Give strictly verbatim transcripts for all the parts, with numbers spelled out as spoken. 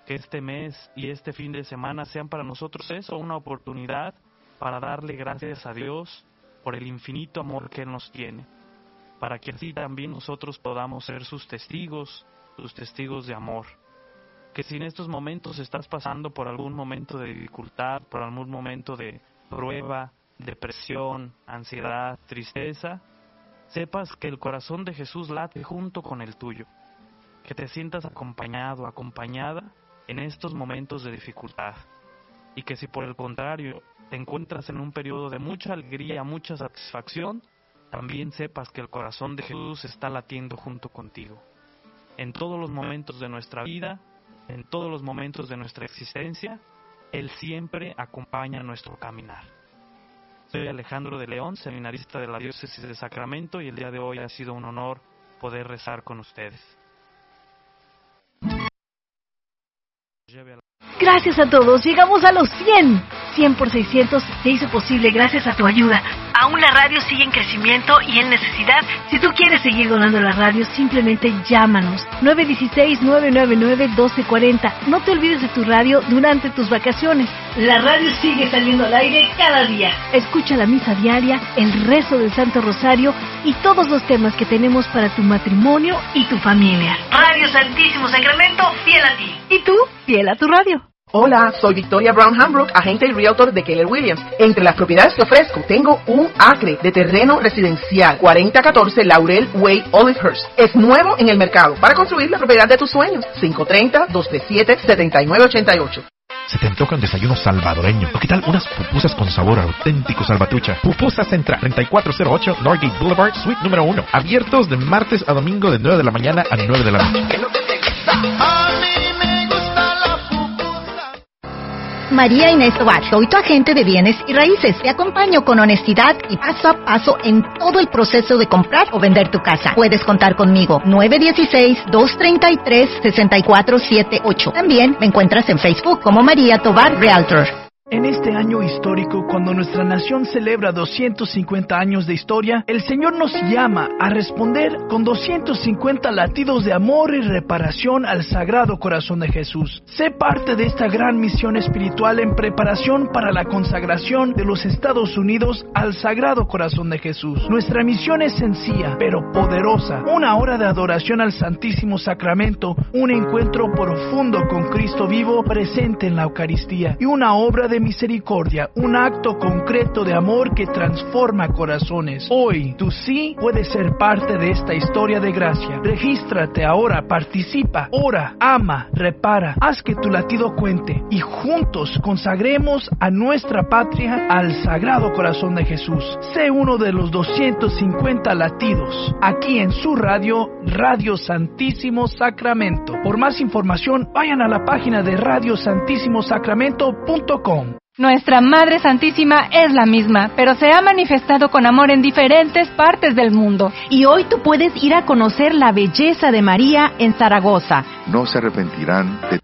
que este mes y este fin de semana sean para nosotros eso, una oportunidad para darle gracias a Dios por el infinito amor que Él nos tiene, para que así también nosotros podamos ser sus testigos, sus testigos de amor. Que si en estos momentos estás pasando por algún momento de dificultad, por algún momento de prueba, depresión, ansiedad, tristeza, sepas que el corazón de Jesús late junto con el tuyo, que te sientas acompañado, acompañada en estos momentos de dificultad, y que si por el contrario te encuentras en un periodo de mucha alegría, mucha satisfacción, también sepas que el corazón de Jesús está latiendo junto contigo. En todos los momentos de nuestra vida, en todos los momentos de nuestra existencia, Él siempre acompaña nuestro caminar. Soy Alejandro de León, seminarista de la Diócesis de Sacramento, y el día de hoy ha sido un honor poder rezar con ustedes. Gracias a todos, llegamos a los cien. cien por seiscientos se hizo posible gracias a tu ayuda. Aún la radio sigue en crecimiento y en necesidad. Si tú quieres seguir donando la radio, simplemente llámanos. nueve uno seis, nueve nueve nueve, uno dos cuatro cero. No te olvides de tu radio durante tus vacaciones. La radio sigue saliendo al aire cada día. Escucha la misa diaria, el rezo del Santo Rosario y todos los temas que tenemos para tu matrimonio y tu familia. Radio Santísimo Sacramento, fiel a ti. Y tú, fiel a tu radio. Hola, soy Victoria Brown Hambrook, agente y realtor de Keller Williams. Entre las propiedades que ofrezco, tengo un acre de terreno residencial, cuarenta catorce Laurel Way, Olivehurst. Es nuevo en el mercado para construir la propiedad de tus sueños. cinco tres cero, dos tres siete, siete nueve ocho ocho. Se te antoja un desayuno salvadoreño. ¿O qué tal unas pupusas con sabor auténtico salvatrucha? Pupusa Central, treinta y cuatro cero ocho Norgate Boulevard, suite número uno. Abiertos de martes a domingo de nueve de la mañana a nueve de la noche. María Inés Tobar, soy tu agente de bienes y raíces. Te acompaño con honestidad y paso a paso en todo el proceso de comprar o vender tu casa. Puedes contar conmigo. nueve uno seis, dos tres tres, seis cuatro siete ocho. También me encuentras en Facebook como María Tobar Realtor. En este año histórico, cuando nuestra nación celebra doscientos cincuenta años de historia, el Señor nos llama a responder con doscientos cincuenta latidos de amor y reparación al Sagrado Corazón de Jesús. Sé parte de esta gran misión espiritual en preparación para la consagración de los Estados Unidos al Sagrado Corazón de Jesús. Nuestra misión es sencilla, pero poderosa. Una hora de adoración al Santísimo Sacramento, un encuentro profundo con Cristo vivo presente en la Eucaristía y una obra de misericordia, un acto concreto de amor que transforma corazones. Hoy, tú sí puedes ser parte de esta historia de gracia. Regístrate ahora, participa, ora, ama, repara, haz que tu latido cuente y juntos consagremos a nuestra patria al Sagrado Corazón de Jesús. Sé uno de los doscientos cincuenta latidos, aquí en su radio, Radio Santísimo Sacramento. Por más información, vayan a la página de radio santísimo sacramento punto com. Nuestra Madre Santísima es la misma, pero se ha manifestado con amor en diferentes partes del mundo. Y hoy tú puedes ir a conocer la belleza de María en Zaragoza. No se arrepentirán de...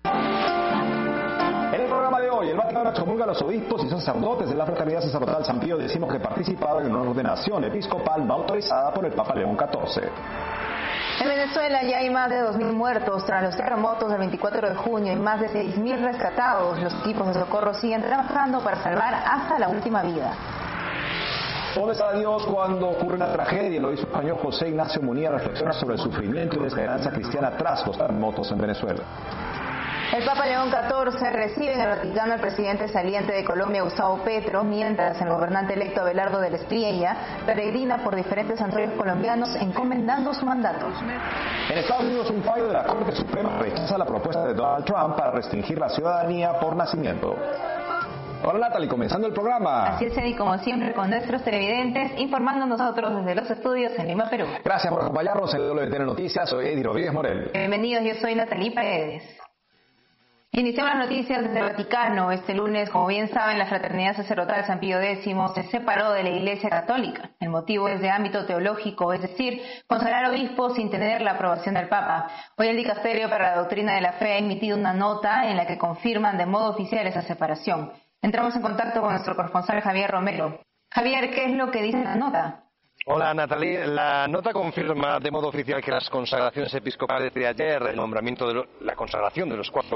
En el programa de hoy, el Vaticano excomulga a los obispos y sacerdotes de la Fraternidad Sacerdotal San Pío X que participaron en una ordenación episcopal no autorizada por el Papa León catorce. En Venezuela ya hay más de dos mil muertos tras los terremotos del veinticuatro de junio y más de seis mil rescatados. Los equipos de socorro siguen trabajando para salvar hasta la última vida. ¿Dónde está Dios cuando ocurre una tragedia? Lo hizo el español José Ignacio Munía, reflexiona sobre el sufrimiento y la esperanza cristiana tras los terremotos en Venezuela. El Papa León catorce recibe en el Vaticano al presidente saliente de Colombia, Gustavo Petro, mientras el gobernante electo Abelardo de la Espriella peregrina por diferentes santuarios colombianos encomendando su mandato. En Estados Unidos, un fallo de la Corte Suprema rechaza la propuesta de Donald Trump para restringir la ciudadanía por nacimiento. Hola Natalie, comenzando el programa. Así es, Eddie, como siempre con nuestros televidentes, informando nosotros desde los estudios en Lima, Perú. Gracias por acompañarnos en W T N Noticias, soy Eddie Rodríguez Morel. Bienvenidos, yo soy Natalie Paredes. Iniciamos las noticias desde el Vaticano. Este lunes, como bien saben, la Fraternidad Sacerdotal San Pío X se separó de la Iglesia Católica. El motivo es de ámbito teológico, es decir, consagrar obispos sin tener la aprobación del Papa. Hoy el Dicasterio para la Doctrina de la Fe ha emitido una nota en la que confirman de modo oficial esa separación. Entramos en contacto con nuestro corresponsal Javier Romero. Javier, ¿qué es lo que dice la nota? Hola Natalie, la nota confirma de modo oficial que las consagraciones episcopales de ayer, el nombramiento de lo, la consagración de los cuatro